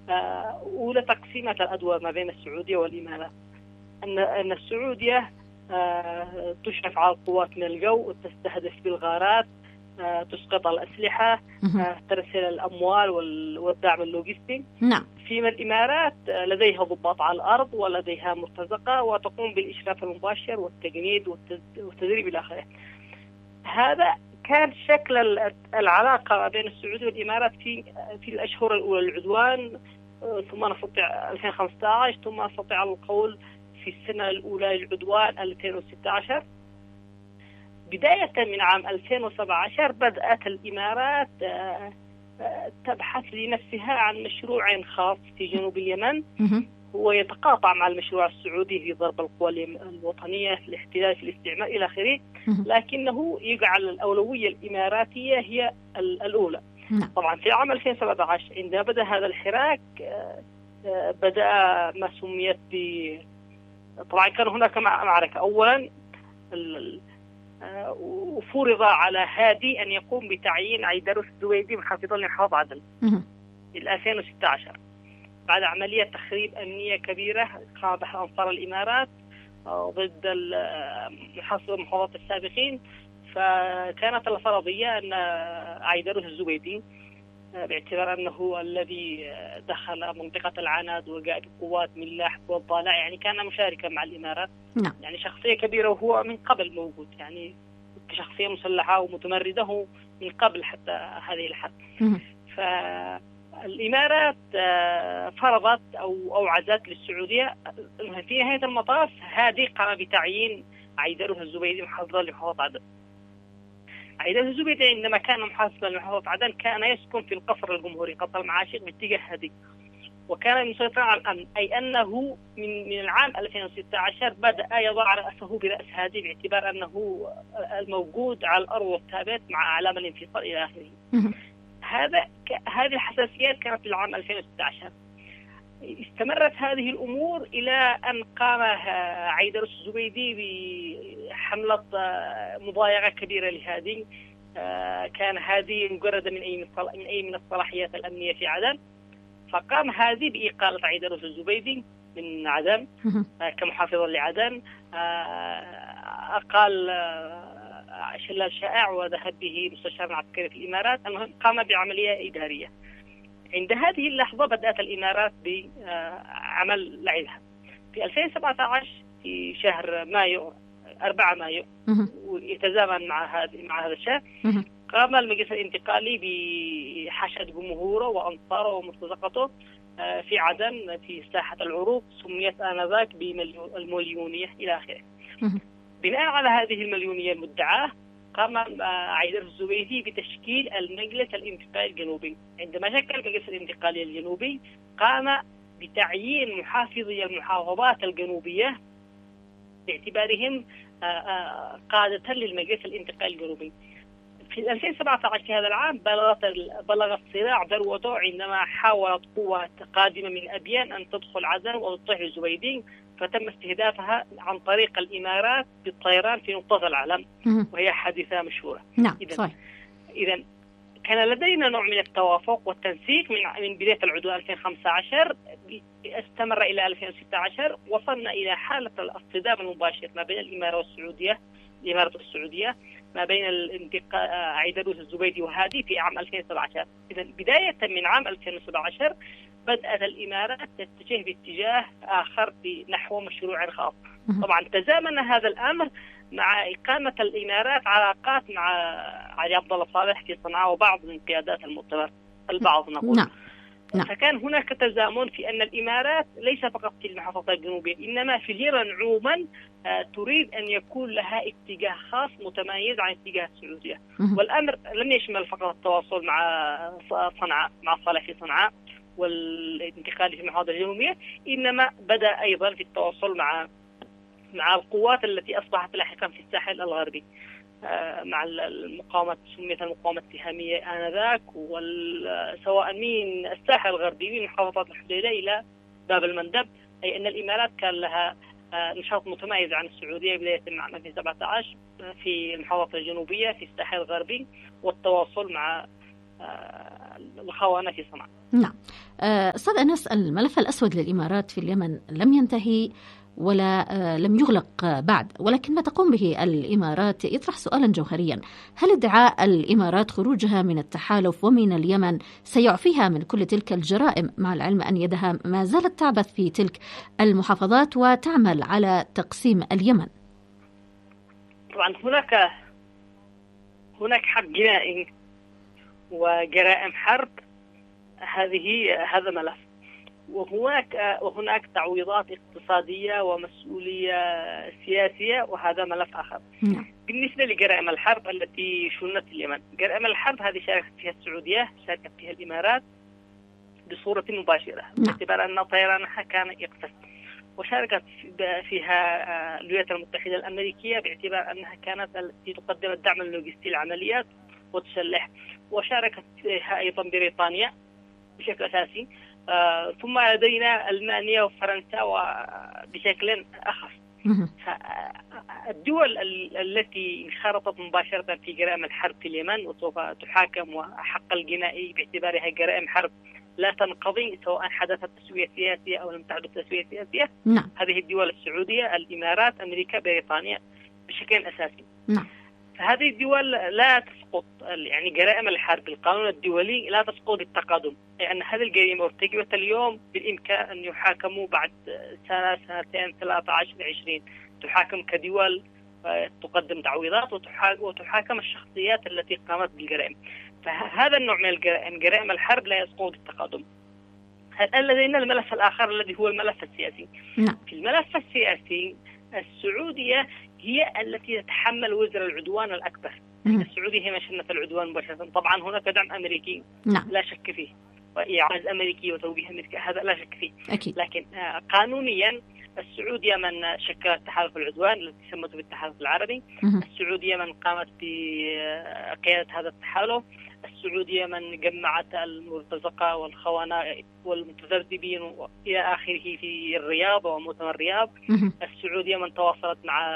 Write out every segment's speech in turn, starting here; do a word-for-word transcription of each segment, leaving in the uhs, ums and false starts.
أولى تقسيمات الأدوار ما بين السعودية والإمارات، أن أن السعودية تشرف على القوات من الجو وتستهدف بالغارات، تسقط الأسلحة، ترسل الأموال والدعم اللوجستي. نعم. فيما الإمارات لديها ضباط على الأرض ولديها مرتزقة وتقوم بالإشراف المباشر والتجنيد والتدريب إلى آخره. هذا كان شكل العلاقة بين السعودية والإمارات في في الأشهر الأولى للعدوان، ثم نستطيع ألفين وخمسة عشر، ثم نستطيع القول في السنة الأولى للعدوان ألفين وستة عشر. بداية من عام ألفين وسبعة عشر بدأت الإمارات تبحث لنفسها عن مشروع خاص في جنوب اليمن، هو يتقاطع مع المشروع السعودي في ضرب القوى الوطنية في الاحتلال في الاستعمار إلى آخره، لكنه يجعل الأولوية الإماراتية هي الأولى. طبعا في عام ألفين وسبعة عشر عندما بدأ هذا الحراك بدأ ما سميت ب طبعا كان هناك معركة. أولا وفرض على هادي أن يقوم بتعيين عيدروس الزبيدي محافظا لمحافظة عدن في ألفين وستة عشر بعد عملية تخريب أمنية كبيرة قام بها أنصار الإمارات ضد محافظة المحافظات السابقين. فكانت الفرضية أن عيدروس الزبيدي باعتبار أنه الذي دخل منطقة العناد وجاء بقوات من لاحق والضالع، يعني كان مشاركا مع الإمارات. نعم. يعني شخصية كبيرة وهو من قبل موجود، يعني كشخصية مسلحة ومتمردة من قبل حتى هذه الحرب. فالإمارات فرضت أو أوعزت للسعودية في نهاية المطاف هذه قام بتعيين عيدروس الزبيدي محافظا لمحافظة عدن. عيدروس الزبيدي عندما كان محافظا لمحافظة عدن كان يسكن في القصر الجمهوري قصر المعاشق باتجاه هذه، وكان مسيطرا على الأمن، أي أنه من من العام ألفين وستة عشر بدأ يضع رأسه برأس هذه باعتبار أنه الموجود على الأرض والثابت مع أعلام الانفصال إلى آخره. هذا هذه الحساسيات كانت في العام ألفين وستة عشر. استمرت هذه الأمور إلى أن قام عيدروس الزبيدي بحملة مضايقة كبيرة لهذه. كان هذه مجردة من أي من أي من الصلاحيات الأمنية في عدن، فقام هذه بإقالة عيدروس الزبيدي من عدن كمحافظا لعدن. أقال شلال شائع وذهب به مستشار عسكري في الإمارات. المهم قام بعملية إدارية. عند هذه اللحظة بدأت الإمارات بعمل لعبها. في ألفين وسبعة عشر في شهر مايو أربعة مايو ويتزامن مع هذا مع هذا الشهر قام المجلس الانتقالي بحشد جمهوره وأنصاره ومرتزقته في عدن في ساحة العروض، سميت آنذاك بالمليونية إلى آخره. بناء على هذه المليونية المدعاة قام عيدروس الزبيدي بتشكيل المجلس الانتقالي الجنوبي. عندما شكل المجلس الانتقالي الجنوبي قام بتعيين محافظي المحافظات الجنوبية باعتبارهم قادة للمجلس الانتقالي الجنوبي. في ألفين وسبعة عشر في هذا العام بلغت بلغ الصراع ذروته عندما حاولت قوات قادمة من أبيان أن تدخل عدن وتطيح الزبيدي، فتم استهدافها عن طريق الإمارات بالطيران في نقطة العلم، وهي حادثة مشهورة. نعم. إذا كان لدينا نوع من التوافق والتنسيق من من بداية العدوان ألفين وخمسة عشر استمر إلى ألفين وستة عشر. وصلنا إلى حالة الاصطدام المباشر ما بين الإمارة والسعودية الإمارات والسعودية ما بين الانتقاء عيدروس الزبيدي وهادي في عام ألفين وسبعة عشر. إذا بداية من عام ألفين وسبعة عشر بدأت الإمارات تتجه باتجاه آخر نحو مشروع خاص. طبعا تزامن هذا الأمر مع إقامة الإمارات علاقات مع علي عبد الله صالح في صنعاء وبعض من قيادات المؤتمر البعض نقول. نعم. نعم. فكان هناك تزامن في أن الإمارات ليس فقط في المحافظات الجنوبية إنما في اليمن عموما تريد أن يكون لها اتجاه خاص متميز عن اتجاه السعودية. والأمر لم يشمل فقط التواصل مع صنعاء مع صالح في صنعاء والانتقال في المحافظة الجنوبية، إنما بدأ أيضا في التواصل مع مع القوات التي أصبحت لاحقا في الساحل الغربي مع المقاومة سميت المقاومة التهامية آنذاك، سواء من الساحل الغربي من محافظات الحديدة إلى باب المندب. أي أن الإمارات كان لها نشاط متميز عن السعودية بداية من عام ألفين وسبعة عشر في المحافظة الجنوبية في الساحل الغربي، والتواصل مع الخونة في صنعاء. نعم. أستاذ أنس، الملف الأسود للإمارات في اليمن لم ينتهي ولا لم يغلق بعد، ولكن ما تقوم به الإمارات يطرح سؤالا جوهريا: هل ادعاء الإمارات خروجها من التحالف ومن اليمن سيعفيها من كل تلك الجرائم، مع العلم أن يدها ما زالت تعبث في تلك المحافظات وتعمل على تقسيم اليمن؟ طبعا هناك هناك حق جنائي وجرائم حرب، هذه هذا ملف، وهناك وهناك تعويضات اقتصادية ومسؤولية سياسية، وهذا ملف آخر. بالنسبة لجرائم الحرب التي شنت اليمن، جرائم الحرب هذه شاركت فيها السعودية، شاركت فيها الإمارات بصورة مباشرة باعتبار أن طيرانها كان يقفز، وشاركت فيها الولايات المتحدة الأمريكية باعتبار أنها كانت التي تقدم الدعم اللوجستي للعمليات وتسلح، وشاركت فيها أيضا بريطانيا بشكل أساسي. آه، ثم لدينا ألمانيا وفرنسا وبشكل أخف. الدول التي انخرطت مباشرة في جرائم الحرب في اليمن وسوف تحاكم، وحق الجنائي باعتبارها جرائم حرب لا تنقضي سواء حدثت تسوية سياسية أو لم تحدث تسوية سياسية. نعم. هذه الدول السعودية، الإمارات، أمريكا، بريطانيا بشكل أساسي. نعم. فهذه الدول لا تسقط، يعني جرائم الحرب القانون الدولي لا تسقط بالتقادم، لأن هذه الجريمة ارتكبت اليوم بالإمكان أن يحاكموا بعد سنة، سنتين، ثلاثة عشر، عشرين، تحاكم كدول، تقدم تعويضات، وتحاكم الشخصيات التي قامت بالجرائم. فهذا النوع من الجرائم، جرائم الحرب، لا يسقط بالتقادم. الآن لدينا الملف الآخر الذي هو الملف السياسي. نعم. في الملف السياسي السعودية هي التي تتحمل وزر العدوان الأكبر. مم. السعودية هي من شنت العدوان مباشرة. طبعا هناك دعم أمريكي. نعم. لا شك فيه، وإعاز أمريكي وتوجيه أمريكي، هذا لا شك فيه. أكيد. لكن قانونيا السعودية من شكلت تحالف العدوان التي سمته بالتحالف العربي. مم. السعودية من قامت بقيادة هذا التحالف. السعودية من جمعت المرتزقة والخونة والمتذبذبين إلى آخره في الرياض ومؤتمر الرياض. السعودية من تواصلت مع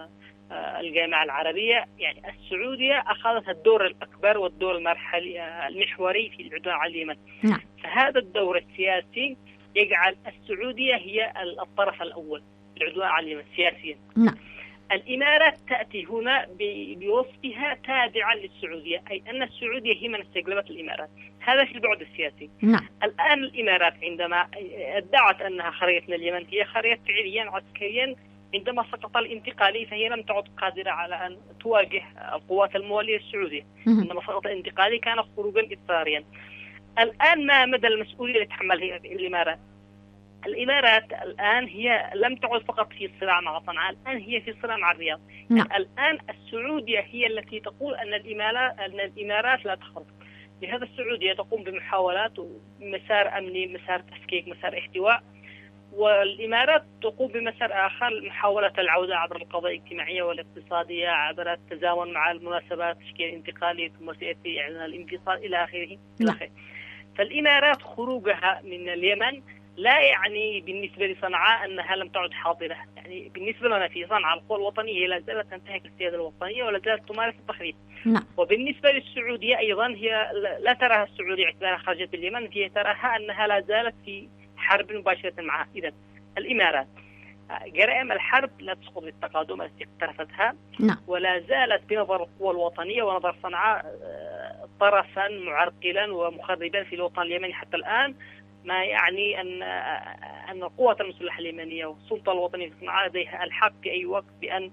الجامعة العربية. يعني السعودية أخذت الدور الأكبر والدور المرحلي المحوري في العدوان على اليمن. نعم. فهذا الدور السياسي يجعل السعودية هي الطرف الأول في العدوان على اليمن سياسيا. نعم. الإمارات تأتي هنا بوصفها تابعا للسعودية، أي أن السعودية هي من استجلبت الإمارات. هذا في البعد السياسي. نعم. الآن الإمارات عندما ادعت أنها خرجت من اليمن، هي خرجت فعليا عسكريا. عندما سقط الانتقالي فهي لم تعد قادرة على أن تواجه القوات الموالية السعودية. عندما سقط الانتقالي كان خروجا اضطراريا. الآن ما مدى المسؤولية اللي تحملها الإمارات؟ الإمارات الآن هي لم تعد فقط في صراع مع صنعاء، الآن هي في صراع مع الرياض. نعم. الآن السعودية هي التي تقول أن الإمارات أن الإمارات لا تخرج. لهذا السعودية تقوم بمحاولات مسار أمني، مسار تفكيك، مسار احتواء، والإمارات تقوم بمسار آخر، محاولة العودة عبر القضايا الاجتماعية والاقتصادية، عبر التزامن مع المناسبات، تشكيل انتقالي، ثم سيأتي إعلان الانفصال إلى آخره. نعم. فالإمارات خروجها من اليمن لا يعني بالنسبة لصنعاء أنها لم تعد حاضرة. يعني بالنسبة لنا في صنعاء القوى الوطنية لا زالت تنتهك السيادة الوطنية ولا زالت تمارس التخريب. نعم. وبالنسبة للسعودية أيضا هي لا تراها السعودية اعتبارها خرجت باليمن، هي تراها أنها لا زالت في حرب مباشرة معها. إذن الإمارات جرائم الحرب لا تسقط بالتقادم التي اقترفتها. نعم. ولا زالت بنظر القوى الوطنية ونظر صنعاء طرفا معرقلا ومخربا في الوطن اليمني حتى الآن، ما يعني أن أن القوات المسلحة اليمنية والسلطة الوطنية في صنعاء لديها الحق في أي وقت بأن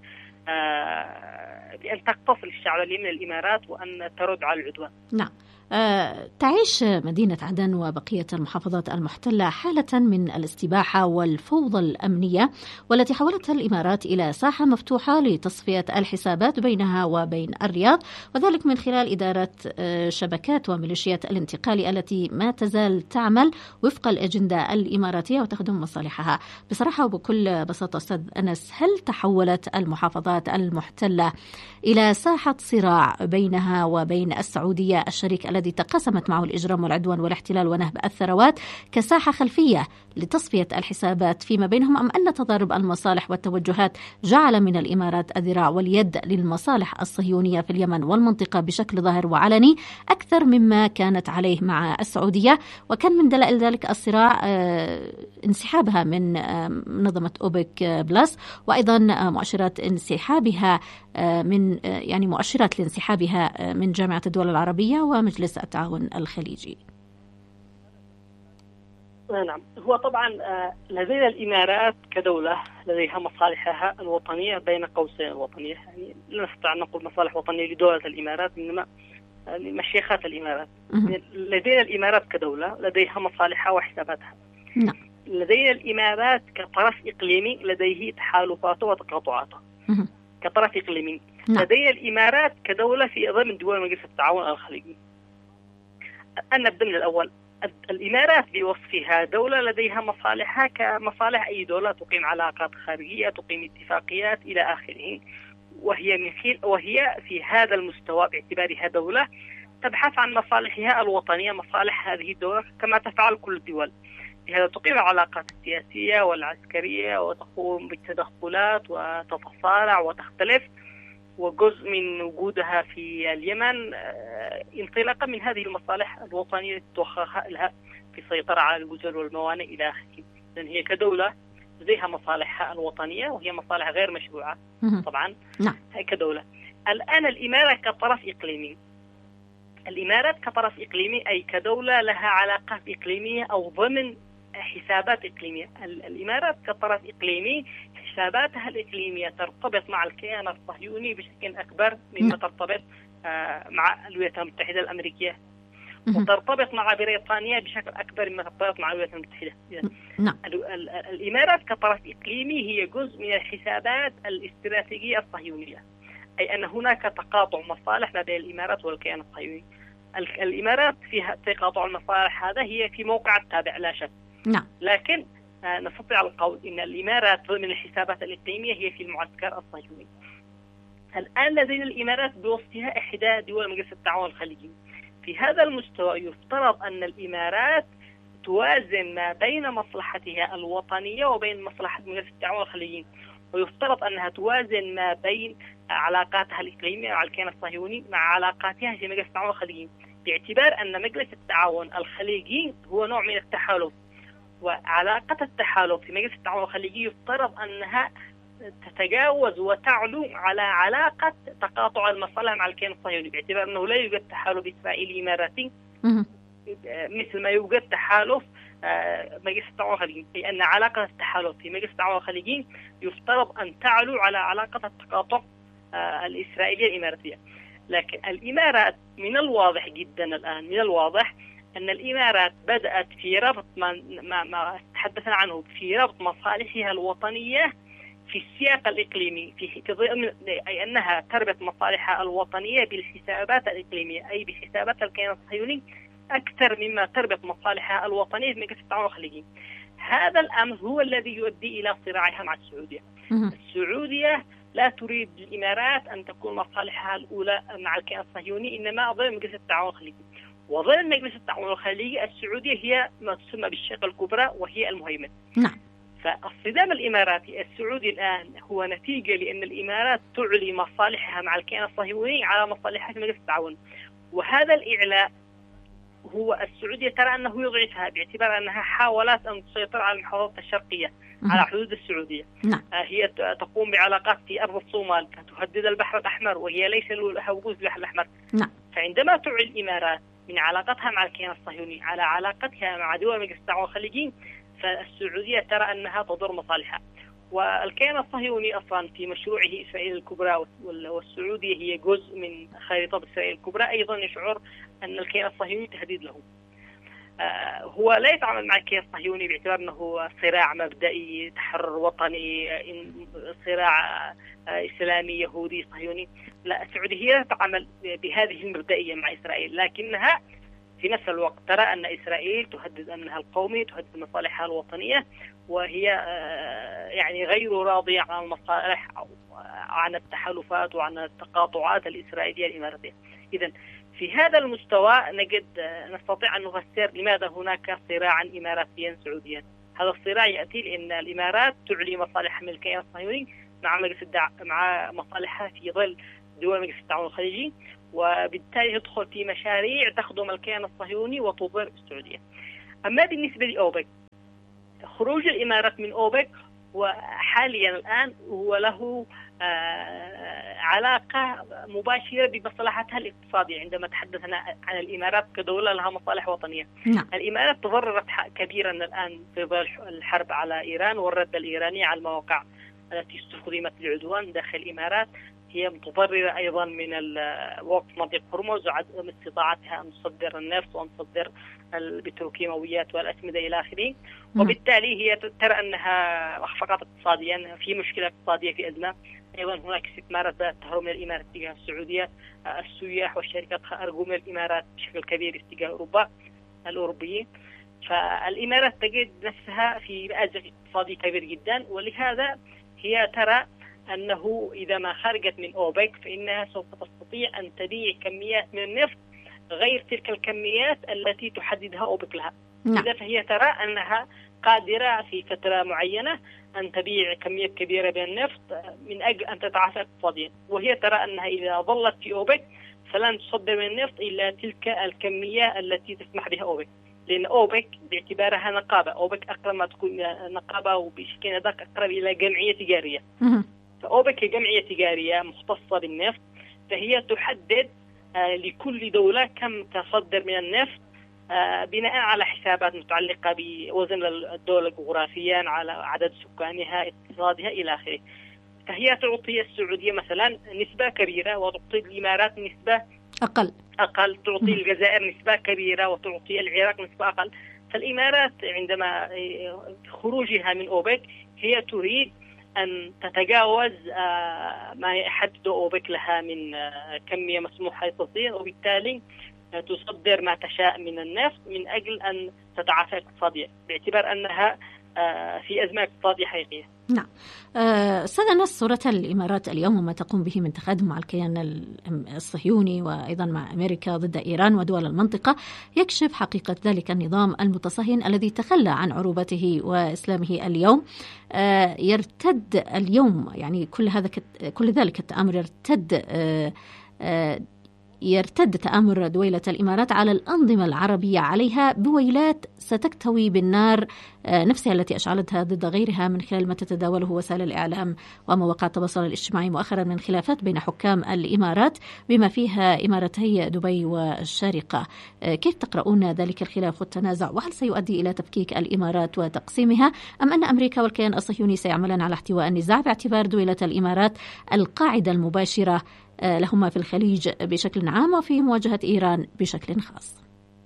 بأن تقتص الشعب اليمني الإمارات وأن ترد على العدوان. نعم. تعيش مدينة عدن وبقية المحافظات المحتلة حالة من الاستباحة والفوضى الأمنية، والتي حولتها الإمارات إلى ساحة مفتوحة لتصفية الحسابات بينها وبين الرياض، وذلك من خلال إدارة شبكات وميليشيات الانتقال التي ما تزال تعمل وفق الأجندة الإماراتية وتخدم مصالحها. بصراحة وبكل بساطة أستاذ أنس، هل تحولت المحافظات المحتلة إلى ساحة صراع بينها وبين السعودية الشريك الذي الذي تقاسمت معه الإجرام والعدوان والاحتلال ونهب الثروات كساحة خلفية لتصفية الحسابات فيما بينهم، أم أن تضارب المصالح والتوجهات جعل من الإمارات الذراع واليد للمصالح الصهيونية في اليمن والمنطقة بشكل ظاهر وعلني أكثر مما كانت عليه مع السعودية؟ وكان من دلائل ذلك الصراع انسحابها من منظمة أوبك بلس، وأيضا مؤشرات انسحابها من يعني مؤشرات لانسحابها من جامعة الدول العربية ومجلس التعاون الخليجي. نعم، هو طبعا لدينا الإمارات كدولة لديها مصالحها الوطنية بين قوسين الوطنية، يعني لا نستطيع أن نقول مصالح وطنية لدولة الإمارات، إنما مشيخات الإمارات. لدينا الإمارات كدولة لديها مصالحها وحساباتها. نعم. لدينا الإمارات كطرف إقليمي لديه تحالفاته وتقاطعاته كطرف إقليمي. نعم. لدينا الإمارات كدولة في ضمن دول مجلس التعاون الخليجي. أن نبدأ من الأول. الإمارات بوصفها دولة لديها مصالحها كمصالح أي دولة، تقيم علاقات خارجية، تقيم اتفاقيات إلى آخره، وهي من خلال وهي في هذا المستوى باعتبارها دولة تبحث عن مصالحها الوطنية، مصالح هذه الدولة كما تفعل كل الدول. لهذا تقيم العلاقات السياسية والعسكرية وتقوم بالتدخلات وتتصارع وتختلف، وجزء من وجودها في اليمن انطلاقا من هذه المصالح الوطنية التي توخاها لها في السيطرة على الجزر والموانئ إلى آخره. لأن هي كدولة لديها مصالحها الوطنية وهي مصالح غير مشروعة طبعا. نعم. كدولة. الآن الإمارات كطرف إقليمي، الإمارات كطرف إقليمي أي كدولة لها علاقات إقليمية أو ضمن حسابات إقليمية. الإمارات كطرف إقليمي حساباتها الإقليمية ترتبط مع الكيان الصهيوني بشكل أكبر مما ترتبط مع الولايات المتحدة الأمريكية، وترتبط مع بريطانيا بشكل أكبر مما ترتبط مع الولايات المتحدة. الإمارات كطرف إقليمي هي جزء من الحسابات الاستراتيجية الصهيونية، أي أن هناك تقاطع مصالح ما بين الإمارات والكيان الصهيوني. الإمارات فيها تقاطع المصالح هذا هي في موقع التابع لا شك. نعم. لكن نستطيع القول إن الإمارات ضمن الحسابات الإقليمية هي في المعسكر الصهيوني. الآن لدينا الإمارات بوصفها إحدى دول مجلس التعاون الخليجي. في هذا المستوى يفترض أن الإمارات توازن ما بين مصلحتها الوطنية وبين مصلحة مجلس التعاون الخليجي، ويفترض أنها توازن ما بين علاقاتها الإقليمية مع الكيان الصهيوني مع علاقاتها في مجلس التعاون الخليجي، باعتبار أن مجلس التعاون الخليجي هو نوع من التحالف، وعلاقة التحالف في مجلس التعاون الخليجي يفترض أنها تتجاوز وتعلو على علاقة تقاطع المصالح مع الكيان الصهيوني، باعتبار أنه لا يوجد تحالف إسرائيلي إماراتي مثل ما يوجد تحالف مجلس التعاون الخليجي، أي أن علاقة التحالف في مجلس التعاون الخليجي يفترض أن تعلو على علاقة التقاطع الإسرائيلية الإماراتية. لكن الإمارات من الواضح جدا الآن من الواضح أن الإمارات بدأت في ربط ما, ما, ما تحدثنا عنه في ربط مصالحها الوطنية في السياق الإقليمي، في أي أنها تربط مصالحها الوطنية بالحسابات الإقليمية، أي بحسابات الكيان الصهيوني أكثر مما تربط مصالحها الوطنية بمجلس التعاون الخليجي. هذا الأمر هو الذي يؤدي إلى صراعها مع السعودية. السعودية لا تريد الإمارات أن تكون مصالحها الأولى مع الكيان الصهيوني، إنما ضمن مجلس التعاون الخليجي. وضمن مجلس التعاون الخليجي السعودية هي ما تسمى بالشقة الكبرى وهي المهيمن. نعم. فالصدام الإماراتي السعودي الآن هو نتيجة لأن الإمارات تعلي مصالحها مع الكيان الصهيوني على مصالحها في مجلس التعاون، وهذا الإعلاء هو السعودية ترى أنه يضعفها، باعتبار أنها حاولت أن تسيطر على المحافظات الشرقية على حدود السعودية. نعم. هي تقوم بعلاقات في أرض الصومال تهدد البحر الأحمر، وهي ليس لها وجود في البحر الأحمر. نعم. فعندما تعلي الإمارات من علاقتها مع الكيان الصهيوني على علاقتها مع دول مجلس التعاون الخليجي، فالسعودية ترى أنها تضر مصالحها. والكيان الصهيوني أصلا في مشروعه إسرائيل الكبرى، والسعودية هي جزء من خريطة إسرائيل الكبرى، أيضا يشعر أن الكيان الصهيوني تهديد له. آه هو لا يتعامل مع الكيان الصهيوني باعتبار أنه صراع مبدئي تحرر وطني، صراع آه إسلامي يهودي صهيوني. لا، السعودية لا تتعامل بهذه المبدئية مع إسرائيل، لكنها في نفس الوقت ترى أن إسرائيل تهدد أمنها القومي، تهدد مصالحها الوطنية، وهي يعني غير راضية عن المصالح أو عن التحالفات وعن التقاطعات الإسرائيلية الإماراتية. إذن في هذا المستوى نجد نستطيع أن نفسر لماذا هناك صراعا إماراتيا سعوديا. هذا الصراع يأتي لأن الإمارات تعلي مصالحها من الكيان الصهيوني مع مجلس الدع... مع مصالحها في ظل دول مجلس التعاون الخليجي، وبالتالي تدخل في مشاريع تخدم الكيان الصهيوني وتضر بالسعودية. أما بالنسبة لأوبك، خروج الإمارات من أوبك وحاليا الآن هو له آه علاقة مباشرة بمصلحتها الاقتصادية. عندما تحدثنا عن الإمارات كدولة لها مصالح وطنية، نعم. الإمارات تضررت كبيرا الآن في ظل الحرب على إيران والرد الإيراني على المواقع التي استخدمت للعدوان داخل الإمارات. هي متضررة أيضا من وقف مضيق هرمز وعدم استطاعتها أن تصدر النفط وأن تصدر البتروكيماويات والأسمدة إلى آخره، وبالتالي هي ترى أنها فقط اقتصاديا في مشكلة اقتصادية، في أزمة. أيضا هناك استثمارات تهرب من الإمارات اتجاه السعودية، السياح والشركات خرجوا من الإمارات بشكل كبير اتجاه أوروبا الأوروبيين. فالإمارات تجد نفسها في مأزق اقتصادي كبير جدا، ولهذا هي ترى أنه إذا ما خرجت من أوبك فإنها سوف تستطيع أن تبيع كميات من النفط غير تلك الكميات التي تحددها أوبك لها. نعم. إذا فهي ترى أنها قادرة في فترة معينة أن تبيع كميات كبيرة من النفط من أجل أن تتعافى اقتصاديا، وهي ترى أنها إذا ظلت في أوبك فلن تصدر من النفط إلا تلك الكمية التي تسمح بها أوبك، لأن أوبك باعتبارها نقابة، أوبك أقرب ما تكون نقابة وبشكل ذاك أقرب إلى جمعية تجارية. فأوبك جمعية تجارية مختصة بالنفط، فهي تحدد آه لكل دولة كم تصدر من النفط آه بناء على حسابات متعلقة بوزن الدولة جغرافيا، على عدد سكانها، اقتصادها إلى آخره. فهي تعطي السعودية مثلا نسبة كبيرة وتعطي الإمارات نسبة أقل أقل، تعطي الجزائر نسبة كبيرة وتعطي العراق نسبة أقل. فالإمارات عندما خروجها من أوبك هي تريد أن تتجاوز ما يحدد أوبك لها من كمية مسموحة تصدير، وبالتالي تصدر ما تشاء من النفط من أجل أن تتعافى اقتصاديا، باعتبار أنها في أزمة اقتصادية حقيقية. نعم. أستاذ أنس، صورة الإمارات اليوم وما تقوم به من تقدم مع الكيان الصهيوني وأيضا مع أمريكا ضد إيران ودول المنطقة يكشف حقيقة ذلك النظام المتصهين الذي تخلى عن عروبته وإسلامه اليوم. يرتد اليوم يعني كل هذا كل ذلك التآمر يرتد يرتد تآمر دويلة الإمارات على الأنظمة العربية عليها بويلات ستكتوي بالنار نفسها التي أشعلتها ضد غيرها من خلال ما تتداوله وسائل الإعلام ومواقع التواصل الاجتماعي مؤخرا من خلافات بين حكام الإمارات بما فيها إمارتي دبي والشارقة. كيف تقرؤون ذلك الخلاف والتنازع، وهل سيؤدي إلى تفكيك الإمارات وتقسيمها، أم أن أمريكا والكيان الصهيوني سيعملان على احتواء النزاع باعتبار دويلة الإمارات القاعدة المباشرة لهما في الخليج بشكل عام وفي مواجهة إيران بشكل خاص؟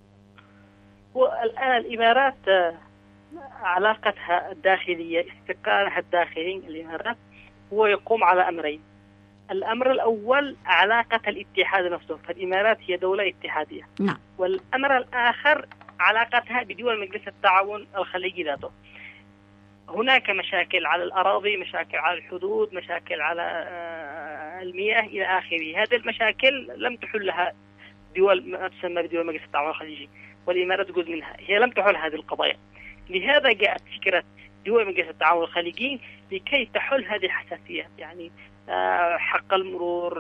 والآن الإمارات علاقتها الداخلية، استقرارها الداخلي الإمارات هو يقوم على أمرين. الأمر الأول علاقة الاتحاد نفسه، فالإمارات هي دولة اتحادية. نعم. والأمر الآخر علاقتها بدول مجلس التعاون الخليجي ذاته. هناك مشاكل على الأراضي، مشاكل على الحدود، مشاكل على المياه إلى آخره. هذه المشاكل لم تحلها دول ما تسمى بدول مجلس التعاون الخليجي، والإمارات جزء منها، هي لم تحل هذه القضايا. لهذا جاءت فكرة دول مجلس التعاون الخليجي لكي تحل هذه الحساسيات، يعني حق المرور،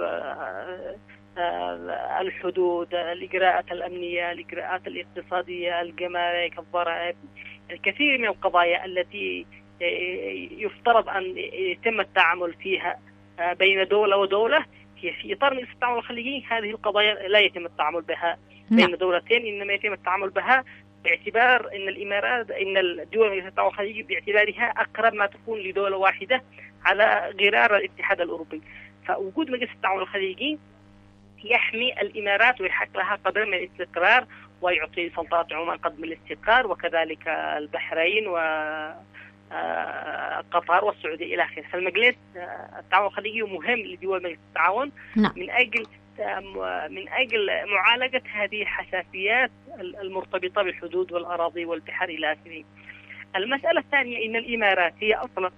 الحدود، الإجراءات الأمنية، الإجراءات الاقتصادية، الجمارك، الضرائب، الكثير من القضايا التي يفترض أن يتم التعامل فيها بين دولة ودولة هي في إطار مجلس التعاون الخليجي. هذه القضايا لا يتم التعامل بها بين دولتين، إنما يتم التعامل بها باعتبار أن الإمارات إن الدول مجلس التعاون الخليجي باعتبارها أقرب ما تكون لدولة واحدة على غرار الاتحاد الأوروبي. فوجود مجلس التعاون الخليجي يحمي الإمارات ويحق لها قدر من الاستقرار ويعطي سلطات عمان قدر من الاستقرار، وكذلك البحرين وقطر والسعودية إلى آخره. فالمجلس التعاون الخليجي مهم لدول مجلس التعاون من أجل من أجل معالجة هذه الحساسيات المرتبطة بالحدود والأراضي والبحر إلى آخره. المسألة الثانية إن الإمارات هي أصلا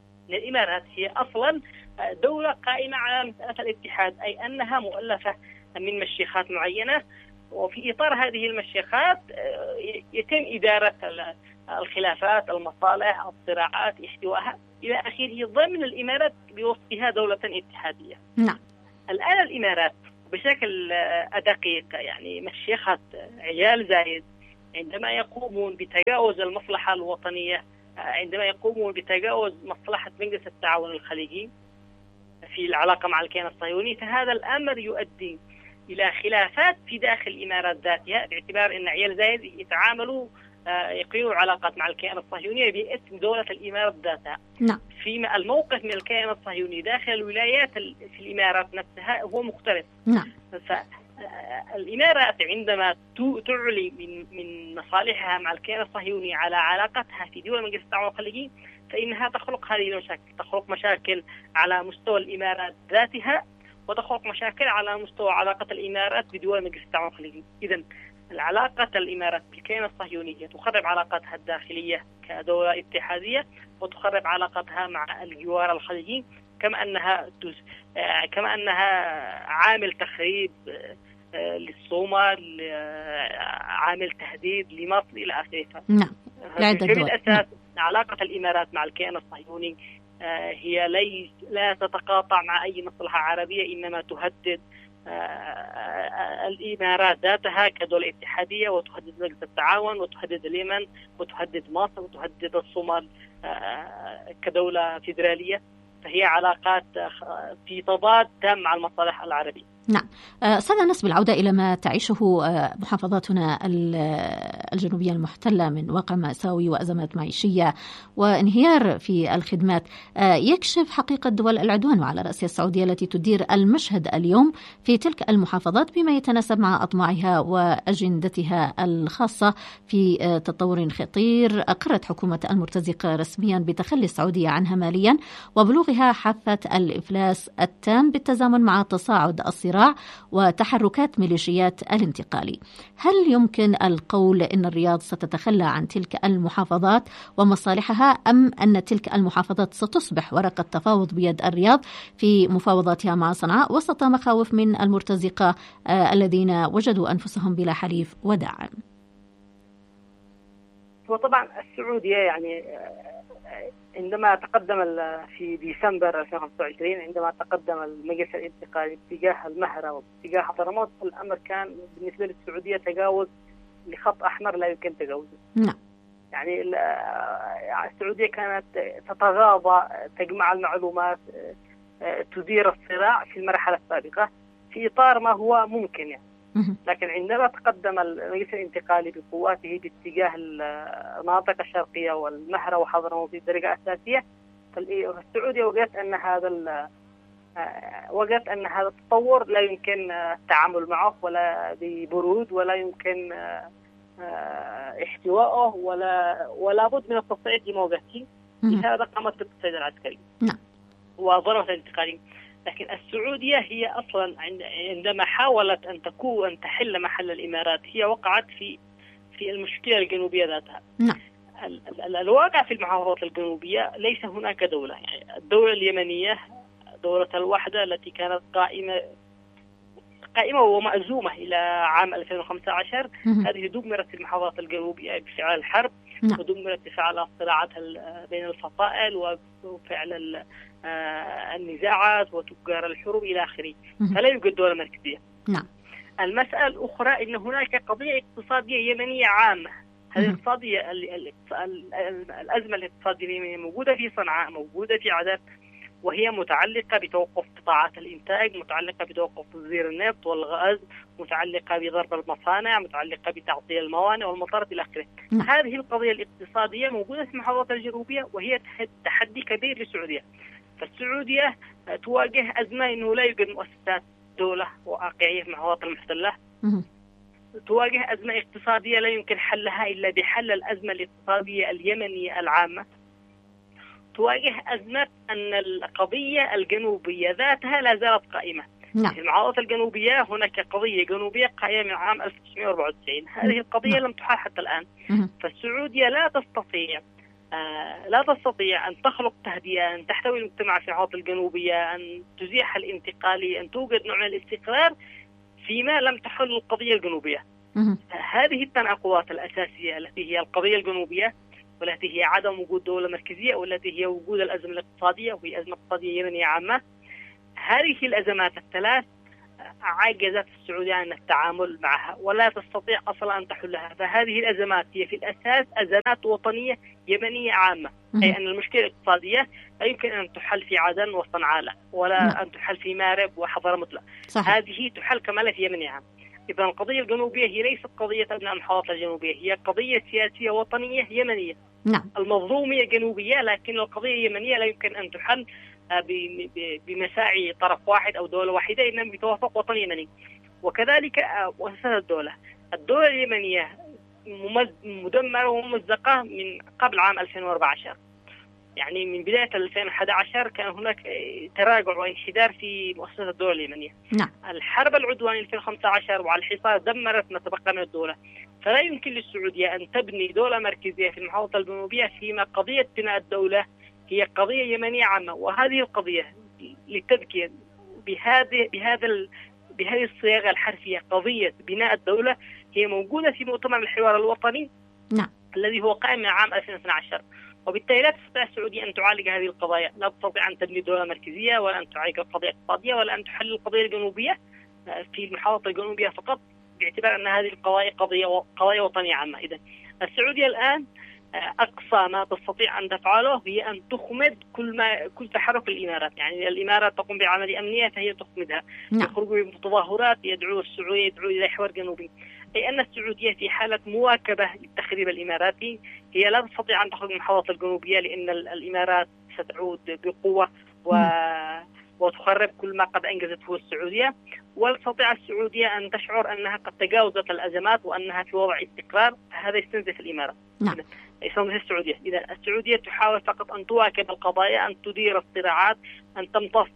الإمارات هي أصلا دولة قائمة على مسألة الاتحاد، أي أنها مؤلفة من مشيخات معينة، وفي إطار هذه المشيخات يتم إدارة الخلافات، المصالح، الصراعات، احتوائها إلى آخره ضمن الإمارات بوصفها دولة اتحادية. نعم. الآن الإمارات بشكل أدقيق، يعني مشيخة عيال زايد عندما يقومون بتجاوز المصلحة الوطنية، عندما يقومون بتجاوز مصلحة مجلس التعاون الخليجي في العلاقة مع الكيان الصهيوني، فهذا الأمر يؤدي إلى خلافات في داخل الإمارات ذاتها، باعتبار أن عيال زايد يتعاملوا يقيموا علاقات مع الكيان الصهيوني باسم دولة الإمارات ذاتها. نعم. فيما الموقف من الكيان الصهيوني داخل الولايات في الإمارات نفسها هو مختلف. نعم. فالإمارات عندما تعلي من من مصالحها مع الكيان الصهيوني على علاقتها في دول مجلس التعاون الخليجي، فإنها تخلق هذه المشاكل، تخلق مشاكل على مستوى الإمارات ذاتها، وتخلق مشاكل على مستوى علاقة الإمارات بدول مجلس التعاون الخليجي. إذن العلاقة الإمارات بالكيان الصهيونية تخرب علاقتها الداخلية كدولة اتحادية، وتخرب علاقتها مع الجوار الخليجي، كما أنها كما أنها عامل تخريب للصومال، عامل تهديد لمصر إلى آخره. نعم. بالأساس علاقة الإمارات مع الكيان الصهيوني هي ليس لا تتقاطع مع أي مصلحة عربية، إنما تهدد الإمارات ذاتها كدولة اتحادية، وتهدد مجلس التعاون، وتهدد اليمن، وتهدد مصر، وتهدد الصومال كدولة فيدرالية. فهي علاقات في تضاد تام مع المصالح العربية. نعم. أستاذ أنس، بالعودة إلى ما تعيشه محافظاتنا الجنوبية المحتلة من واقع مأساوي وأزمات معيشية وانهيار في الخدمات، يكشف حقيقة دول العدوان وعلى رأسها السعودية التي تدير المشهد اليوم في تلك المحافظات بما يتناسب مع أطماعها وأجندتها الخاصة في تطور خطير. أقرت حكومة المرتزقة رسميا بتخلي السعودية عنها ماليا وبلوغها حافة الإفلاس التام بالتزامن مع تصاعد الصراع وتحركات ميليشيات الانتقالي. هل يمكن القول إن الرياض ستتخلى عن تلك المحافظات ومصالحها، أم أن تلك المحافظات ستصبح ورقة تفاوض بيد الرياض في مفاوضاتها مع صنعاء وسط مخاوف من المرتزقة الذين وجدوا أنفسهم بلا حليف وداعم؟ وطبعا السعودية يعني عندما تقدم في ديسمبر ألفين وخمسة وعشرين عندما تقدم المجلس الانتقالي اتجاه المهرة واتجاه حضرموت، الأمر كان بالنسبة للسعودية تجاوز لخط أحمر لا يمكن تجاوزه. نعم. يعني السعودية كانت تتغاضى، تجمع المعلومات، تدير الصراع في المرحلة السابقة في إطار ما هو ممكن يعني. لكن عندما تقدم المجلس الانتقالي بقواته باتجاه المناطق الشرقية والمهرة وحضرموت بدرجة أساسية، فالسعودية وجدت أن هذا وجدت أن هذا التطور لا يمكن التعامل معه ولا ببرود، ولا يمكن احتوائه، ولا ولا بد من التصعيد لموجته. لهذا قامت بالتصعيد العسكري وظلمت الانتقالي. لكن السعودية هي أصلا عندما حاولت أن تكون أن تحل محل الإمارات هي وقعت في في المشكلة الجنوبية ذاتها. نعم. الواقع في المحافظات الجنوبية ليس هناك دولة، يعني الدولة اليمنية دولة الوحدة التي كانت قائمة قائمة ومأزومة إلى عام ألفين وخمسة عشر، هذه دمرت في المحافظات الجنوبية بفعل الحرب. نعم. ودمرت بفعل الصراعات بين الفصائل وفعل النزاعات وتجار الحروب إلى آخره، فلا يوجد دولة مركزية. نعم. المسألة الأخرى أن هناك قضية اقتصادية يمنية عامة. هذه الاقتصادية الأزمة الاقتصادية اليمنية موجودة في صنعاء، موجودة في عدن، وهي متعلقة بتوقف قطاعات الإنتاج، متعلقة بتوقف تصدير النفط والغاز، متعلقة بضرب المصانع، متعلقة بتعطيل الموانئ والمطارات إلى آخره. هذه القضية الاقتصادية موجودة في المحافظات الجنوبية، وهي تحدي كبير للسعودية. فالسعودية تواجه أزمة إنه لا يوجد مؤسسات دولة واقعية في المحافظات المحتلة. تواجه أزمة اقتصادية لا يمكن حلها إلا بحل الأزمة الاقتصادية اليمنية العامة. تواجه أزمة أن القضية الجنوبية ذاتها لا زالت قائمة. نعم. في المحافظات الجنوبية هناك قضية جنوبية قائمة من عام ألف وتسعمائة وأربعة وتسعين، هذه القضية نعم. لم تحل حتى الآن. فالسعودية لا تستطيع آه لا تستطيع أن تخلق تهدئة، أن تحتوي المجتمع في المحافظات الجنوبية، أن تزيح الانتقالي، أن توجد نوع من الاستقرار فيما لم تحل القضية الجنوبية. هذه التناقضات الأساسية التي هي القضية الجنوبية، والتي هي عدم وجود دولة مركزية، والتي هي وجود الأزمة الاقتصادية، وهي أزمة اقتصادية يمنية عامة. هذه الأزمات الثلاث عجزت السعودية عن التعامل معها ولا تستطيع أصلا أن تحلها. فهذه الأزمات هي في الأساس أزمات وطنية يمنية عامة، أي أن المشكلة الاقتصادية لا يمكن أن تحل في عدن وصنعاء لا، ولا م. أن تحل في مارب وحضرموت لا. هذه تحل كمالة في يمنية عامة. إذا القضية الجنوبية هي ليست قضية أبناء المحافظة الجنوبية، هي قضية سياسية وطنية يمنية. نعم. المظلومية جنوبية، لكن القضية اليمنية لا يمكن أن تحل بمساعي طرف واحد أو دولة واحدة، إنما بتوافق وطني يمني. وكذلك مؤسسات الدولة الدولة اليمنية مدمرة وممزقة من قبل عام ألفين وأربعة عشر، يعني من بداية ألفين وأحد عشر كان هناك تراجع وانحدار في مؤسسات الدولة اليمنية. نعم. الحرب العدوانية ألفين وخمسة عشر وعلى الحصار دمرت ما تبقى من الدولة. فلا يمكن للسعودية أن تبني دولة مركزية في المحافظة الجنوبية فيما قضية بناء الدولة هي قضية يمنية عامة. وهذه القضية للتذكير بهذه بهذا بهذه الصياغة الحرفية، قضية بناء الدولة هي موجودة في مؤتمر الحوار الوطني. نعم. الذي هو قائم من عام ألفين واثني عشر، وبالتالي لا تستطيع السعودية أن تعالج هذه القضايا، لا تستطيع أن تبني دولة مركزية، ولا أن تعالج القضية الاقتصادية، ولا أن تحل القضية الجنوبية في المحافظة الجنوبية فقط، باعتبار أن هذه القضايا قضية قضايا وطنية عامة. إذن السعودية الآن أقصى ما تستطيع أن تفعله هي أن تخمد كل ما كل تحرك الإمارات، يعني الإمارات تقوم بعمل أمنية فهي تخمدها. نعم. يخرجوا بمتظاهرات يدعو السعودية يدعو إلى حوار جنوبي، أي أن السعودية في حالة مواكبة للتخريب الإماراتي هي لا تستطيع أن تخرج من المحافظة الجنوبية، لأن الإمارات ستعود بقوة و وتخرب كل ما قد أنجزته السعودية. ولا تستطيع السعودية أن تشعر أنها قد تجاوزت الأزمات وأنها في وضع استقرار، هذا يستنزف الإمارات. نعم. يستنزف السعودية. إذا السعودية تحاول فقط أن تواكب القضايا، أن تدير الصراعات، أن تمتص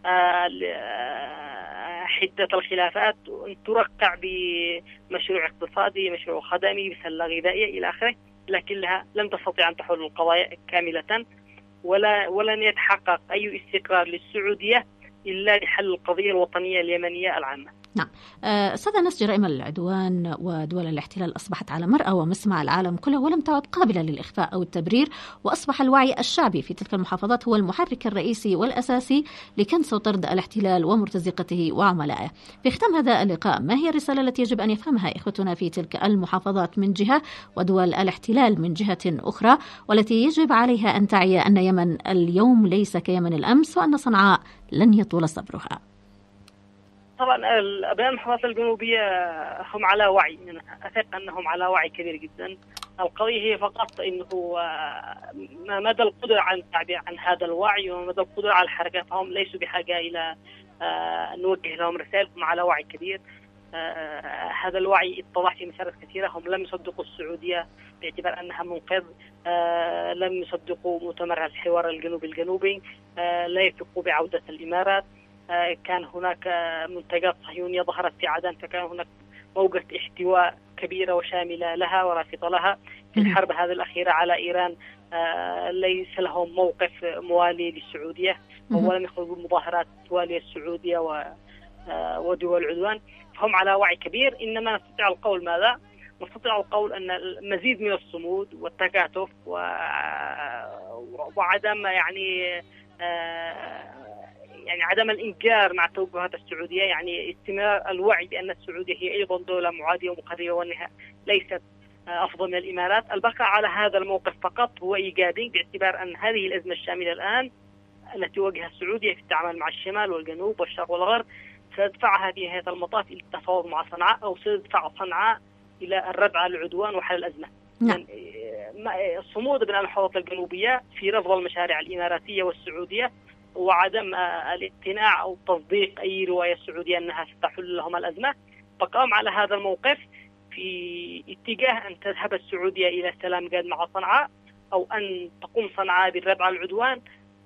حدة الخلافات، وأن ترقع بمشروع اقتصادي، مشروع خدمي، بسلة غذائية إلى آخره، لكنها لم تستطيع أن تحل القضايا كاملة، ولا ولن يتحقق أي استقرار للسعودية إلا لحل القضية الوطنية اليمنية العامة. نعم. أستاذ أنس، جرائم العدوان ودول الاحتلال أصبحت على مرأى ومسمع العالم كله، ولم تعد قابلة للإخفاء أو التبرير، وأصبح الوعي الشعبي في تلك المحافظات هو المحرك الرئيسي والأساسي لكنس وطرد الاحتلال ومرتزقته وعملائه. في ختام هذا اللقاء، ما هي الرسالة التي يجب أن يفهمها إخوتنا في تلك المحافظات من جهة ودول الاحتلال من جهة أخرى، والتي يجب عليها أن تعي أن يمن اليوم ليس كيمن الأمس، وأن صنعاء لن يطول صبرها؟ طبعا الأبناء المحافظات الجنوبية هم على وعي، يعني أثق أنهم على وعي كبير جدا. القضية هي فقط إنه مدى القدرة على التعبير عن هذا الوعي ومدى القدرة على الحركة، فهم ليسوا بحاجة إلى أن نوجه لهم رسائل، هم على وعي كبير. هذا الوعي اتضح في مسارات كثيرة. هم لم يصدقوا السعودية باعتبار أنها منقذ، لم يصدقوا مؤتمر الحوار الجنوبي الجنوبي، لا يثقوا بعودة الإمارات. كان هناك منتجات صهيونية ظهرت في عدن، فكان هناك موجة احتواء كبيرة وشاملة لها ورافضة لها. في الحرب هذه الأخيرة على إيران ليس لهم موقف موالي للسعودية، ولم يخرجوا مظاهرات توالي السعودية ودول العدوان، فهم على وعي كبير. إنما نستطيع القول ماذا؟ نستطيع القول أن المزيد من الصمود والتكاتف وعدم يعني يعني عدم الإنكار مع توجهات السعودية، يعني استمرار الوعي بأن السعودية هي أيضا دولة معادية ومقربة وأنها ليست أفضل من الإمارات. البقاء على هذا الموقف فقط هو إيجابي، باعتبار أن هذه الأزمة الشاملة الآن التي واجهها السعودية في التعامل مع الشمال والجنوب والشرق والغرب ستدفعها في نهاية المطاف إلى التفاوض مع صنعاء، أو ستدفع صنعاء إلى الرد على العدوان وحل الأزمة. نعم. الصمود بين المحافظات الجنوبية في رفض المشاريع الإماراتية والسعودية، وعدم الاقتناع أو تصديق أي رواية سعودية أنها ستحل لهم الأزمة، بقاهم على هذا الموقف في اتجاه أن تذهب السعودية إلى السلام قاد مع صنعاء، أو أن تقوم صنعاء بالرد على العدوان.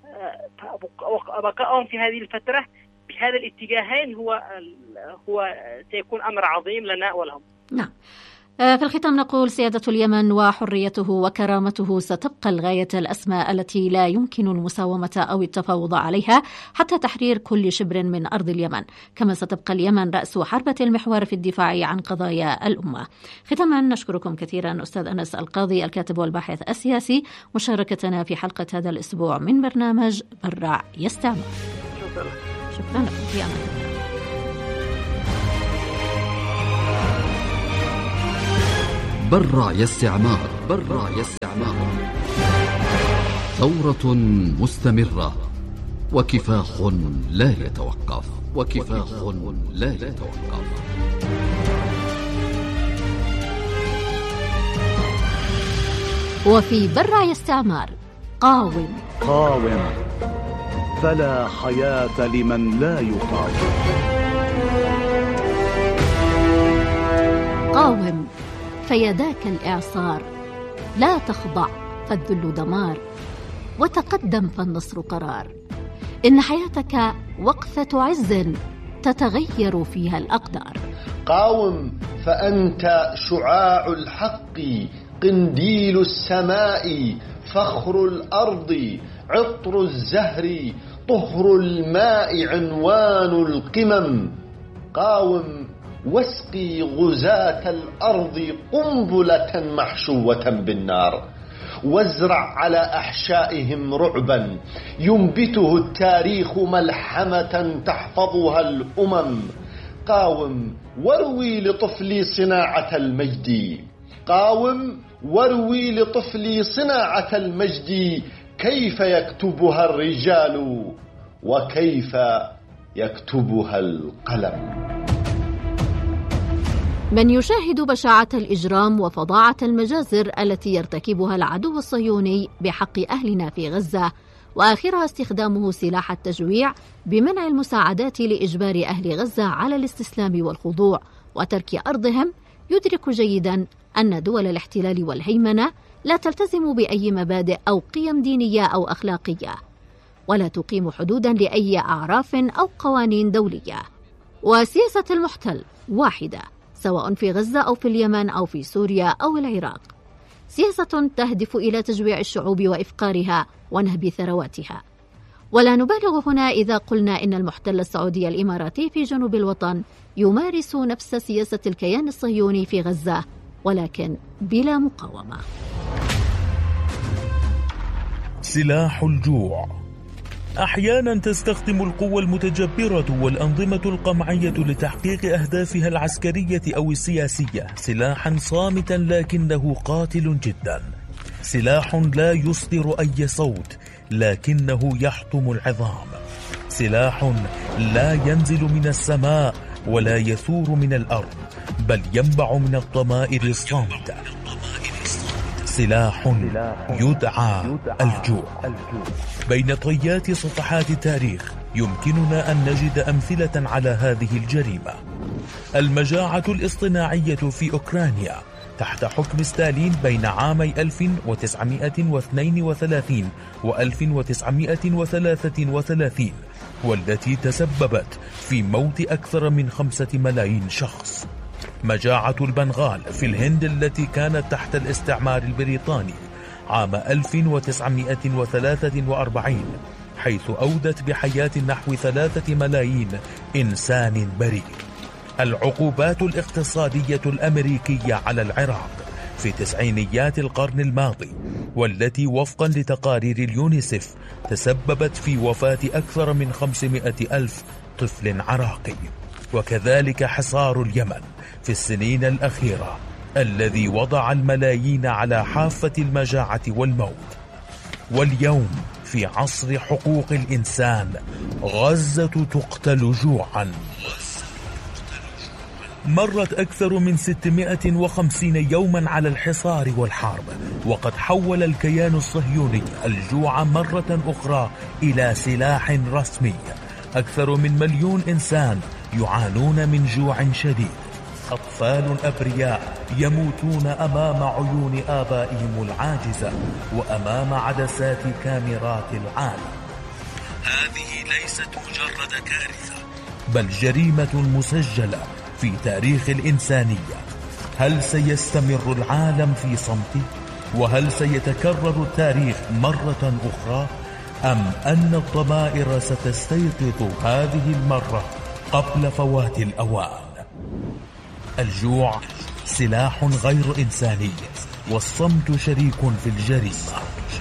بقاهم في هذه الفترة بهذا الاتجاهين هو هو سيكون أمر عظيم لنا ولهم. نعم. في الختام نقول سيادة اليمن وحريته وكرامته ستبقى الغاية الأسمى التي لا يمكن المساومة أو التفاوض عليها حتى تحرير كل شبر من أرض اليمن، كما ستبقى اليمن رأس حربة المحور في الدفاع عن قضايا الأمة. ختاما نشكركم كثيرا أستاذ أنس القاضي الكاتب والباحث السياسي مشاركتنا في حلقة هذا الأسبوع من برنامج برع يستعمر. شكرا. شكرا لكم. في أمان الله. برع يستعمار. برع يستعمار ثورة مستمرة وكفاح لا يتوقف. وكفاح لا يتوقف. وفي برع يستعمار قاوم. قاوم فلا حياة لمن لا يقاوم. قاوم فيداك الإعصار، لا تخضع فالذل دمار، وتقدم فالنصر قرار. إن حياتك وقفة عز تتغير فيها الأقدار. قاوم فأنت شعاع الحق، قنديل السماء، فخر الأرض، عطر الزهر، طهر الماء، عنوان القمم. قاوم واسقي غزاة الأرض قنبلة محشوة بالنار، وازرع على أحشائهم رعبا ينبته التاريخ ملحمة تحفظها الأمم. قاوم واروي لطفلي صناعة المجد، قاوم واروي لطفلي صناعة المجد، كيف يكتبها الرجال وكيف يكتبها القلم. من يشاهد بشاعة الإجرام وفظاعة المجازر التي يرتكبها العدو الصهيوني بحق أهلنا في غزة، وآخرها استخدامه سلاح التجويع بمنع المساعدات لإجبار أهل غزة على الاستسلام والخضوع وترك أرضهم، يدرك جيدا أن دول الاحتلال والهيمنة لا تلتزم بأي مبادئ أو قيم دينية أو أخلاقية، ولا تقيم حدودا لأي أعراف أو قوانين دولية. وسياسة المحتل واحدة، سواء في غزة أو في اليمن أو في سوريا أو العراق، سياسة تهدف إلى تجويع الشعوب وإفقارها ونهب ثرواتها. ولا نبالغ هنا إذا قلنا إن المحتل السعودي الإماراتي في جنوب الوطن يمارس نفس سياسة الكيان الصهيوني في غزة، ولكن بلا مقاومة. سلاح الجوع. أحيانا تستخدم القوى المتجبرة والأنظمة القمعية لتحقيق أهدافها العسكرية أو السياسية سلاحا صامتا لكنه قاتل جدا، سلاح لا يصدر أي صوت لكنه يحطم العظام، سلاح لا ينزل من السماء ولا يثور من الأرض بل ينبع من الضمائر الصامتة، سلاح يدعى الجوع. بين طيات صفحات التاريخ يمكننا أن نجد أمثلة على هذه الجريمة. المجاعة الاصطناعية في أوكرانيا تحت حكم ستالين بين عامي ألف وتسعمائة واثنين وثلاثين و ألف وتسعمائة وثلاثة وثلاثين، والتي تسببت في موت أكثر من خمسة ملايين شخص. مجاعة البنغال في الهند التي كانت تحت الاستعمار البريطاني عام ألف وتسعمائة وثلاثة وأربعين، حيث أودت بحياة نحو ثلاثة ملايين إنسان بريء. العقوبات الاقتصادية الأمريكية على العراق في تسعينيات القرن الماضي، والتي وفقا لتقارير اليونيسف تسببت في وفاة أكثر من خمسمائة ألف طفل عراقي. وكذلك حصار اليمن في السنين الأخيرة الذي وضع الملايين على حافة المجاعة والموت. واليوم في عصر حقوق الإنسان غزة تقتل جوعا. مرت أكثر من ستمائة وخمسين يوما على الحصار والحرب، وقد حول الكيان الصهيوني الجوع مرة أخرى إلى سلاح رسمي. أكثر من مليون إنسان يعانون من جوع شديد، أطفال أبرياء يموتون أمام عيون آبائهم العاجزة وأمام عدسات كاميرات العالم. هذه ليست مجرد كارثة، بل جريمة مسجلة في تاريخ الإنسانية. هل سيستمر العالم في صمته؟ وهل سيتكرر التاريخ مرة أخرى؟ أم أن الضمائر ستستيقظ هذه المرة قبل فوات الأوان؟ الجوع سلاح غير إنساني، والصمت شريك في الجريمة.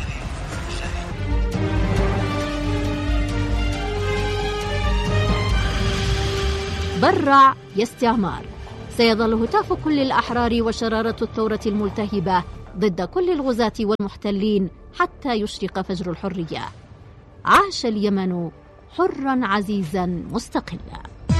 برع يا استعمار. سيظل هتاف كل الأحرار وشرارة الثورة الملتهبة ضد كل الغزاة والمحتلين حتى يشرق فجر الحرية. عاش اليمن حرا عزيزا مستقلا.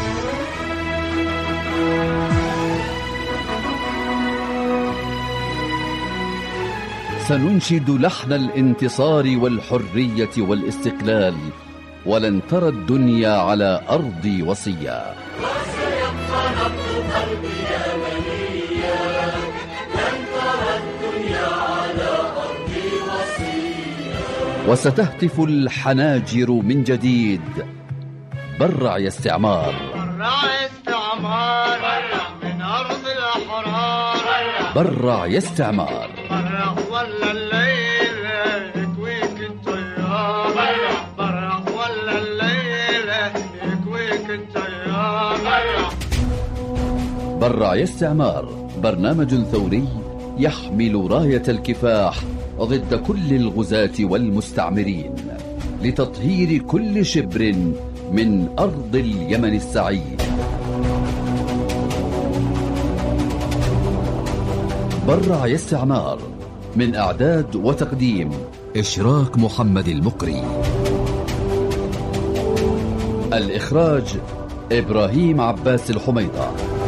سننشد لحن الانتصار والحرية والاستقلال، ولن ترى الدنيا على أرضي وصيا. وسيبقى نبض قلبي يمنيا، لن ترى الدنيا على أرضي وصيا. وستهتف الحناجر من جديد: برع يا استعمار، برع يا استعمار، برع من أرض الأحرار، برع يا استعمار، برع ولا الليل يكويك الطيار، برع برع ولا الليل يكويك الطيار، برع. برع يا استعمار برنامج ثوري يحمل راية الكفاح ضد كل الغزاة والمستعمرين لتطهير كل شبر من أرض اليمن السعيد. برع يا استعمار، من إعداد وتقديم إشراك محمد المقري، الإخراج إبراهيم عباس الحميدة.